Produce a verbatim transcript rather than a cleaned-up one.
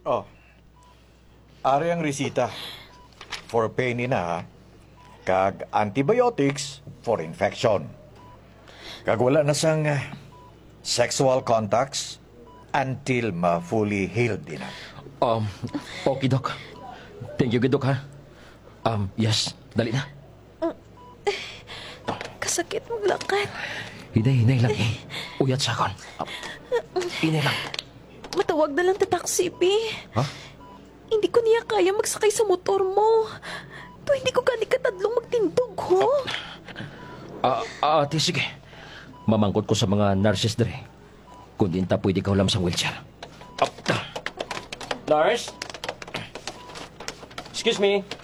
Oh, ari ang resita for pain ina ha. Kag antibiotics for infection. Kag wala na sang ah, sexual contacts until ma-fully healed din na. Um, okay, Dok. Thank you, Dok, ha? Um, yes, dali na. Kasakit maglakad. Hinay, hinay lang. Uyat sa akon. Um, hinay lang. Matawag na lang ta taxi, Pi. Ha? Hindi ko niya kaya magsakay sa motor mo. To hindi ko gani katadlong magtindog, ho? Ah, ah, ate, sige. Mamangkot ko sa mga nurses dere. Kung di ta pwede ka ulam sa wheelchair. Up. Nurse? Excuse me.